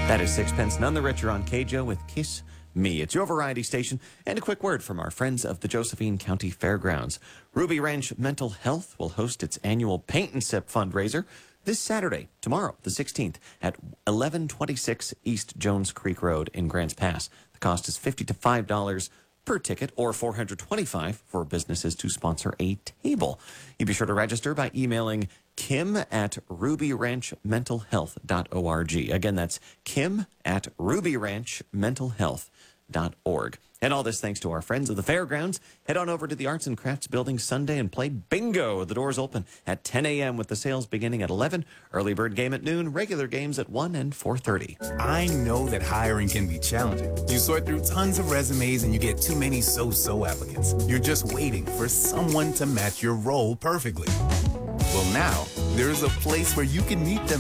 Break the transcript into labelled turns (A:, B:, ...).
A: That is Sixpence None the Richer on KJO with Kiss Me. It's your variety station. And a quick word from our friends of the Josephine County Fairgrounds. Ruby Ranch Mental Health will host its annual Paint and Sip fundraiser this Saturday, tomorrow, the 16th, at 1126 East Jones Creek Road in Grants Pass. The cost is $50 to $5 per ticket, or $425 for businesses to sponsor a table. You be sure to register by emailing kim@rubyranchmentalhealth.org. Again, that's kim@rubyranchmentalhealth.org. And all this thanks to our friends of the Fairgrounds. Head on over to the Arts and Crafts Building Sunday and play bingo. The doors open at 10 a.m. with the sales beginning at 11. Early bird game at noon, regular games at 1 and 4:30.
B: I know that hiring can be challenging. You sort through tons of resumes and you get too many so-so applicants. You're just waiting for someone to match your role perfectly. Well, now, there's a place where you can meet them